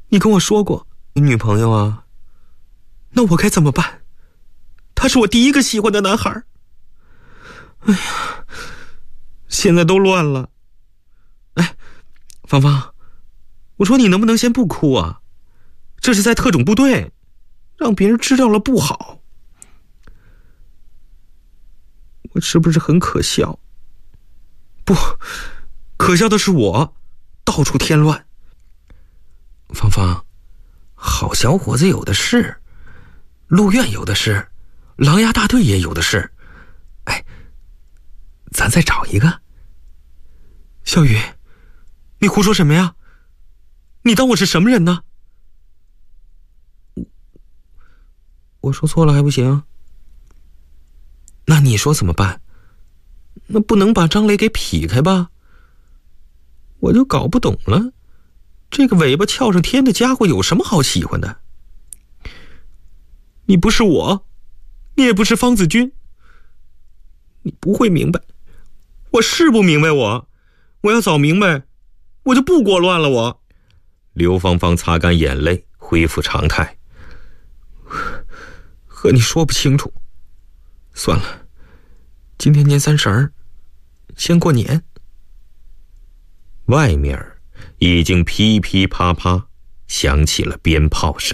你跟我说过你女朋友啊，那我该怎么办？他是我第一个喜欢的男孩。哎呀，现在都乱了。哎，芳芳，我说你能不能先不哭啊？这是在特种部队，让别人知道了不好。我是不是很可笑？不，可笑的是我到处添乱。芳芳，好小伙子有的是，陆院有的是，狼牙大队也有的是。哎，咱再找一个。小雨，你胡说什么呀？你当我是什么人呢？我说错了还不行？那你说怎么办？那不能把张磊给劈开吧？我就搞不懂了，这个尾巴翘上天的家伙有什么好喜欢的？你不是我，你也不是方子君，你不会明白，我是不明白我要早明白，我就不裹乱了我。刘芳芳擦干眼泪，恢复常态。和你说不清楚，算了，今天年30，先过年。外面已经噼噼啪啪响起了鞭炮声。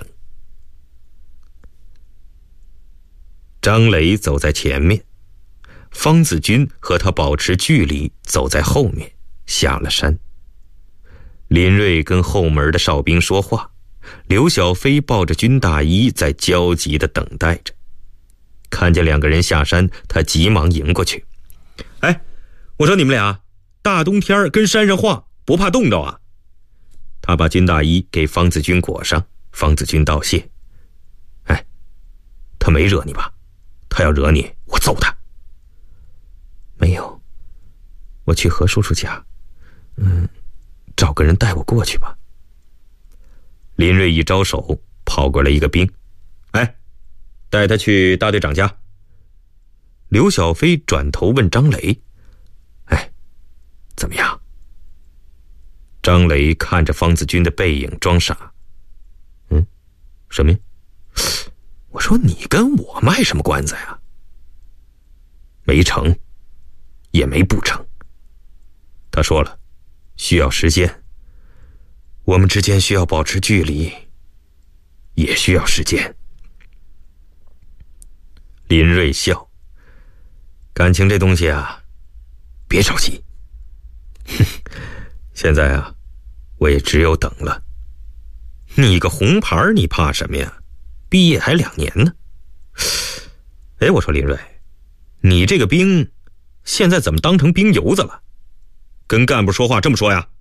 张磊走在前面，方子君和他保持距离走在后面，下了山。林瑞跟后门的哨兵说话，刘小飞抱着军大衣在焦急地等待着。看见两个人下山，他急忙迎过去。哎，我说你们俩大冬天跟山上晃，不怕冻着啊？他把军大衣给方子君裹上，方子君道谢。哎，他没惹你吧？他要惹你，我揍他。没有，我去何叔叔家，找个人带我过去吧。林瑞一招手，跑过来一个兵。哎，带他去大队长家。刘小飞转头问张磊：哎，怎么样？张磊看着方子君的背影装傻。什么呀？我说你跟我卖什么关子呀？没成，也没不成。他说了，需要时间，我们之间需要保持距离，也需要时间。林瑞笑，感情这东西啊，别着急。现在啊，我也只有等了。你个红牌你怕什么呀？毕业还2年呢。哎，我说林瑞，你这个兵现在怎么当成兵油子了？跟干部说话这么说呀？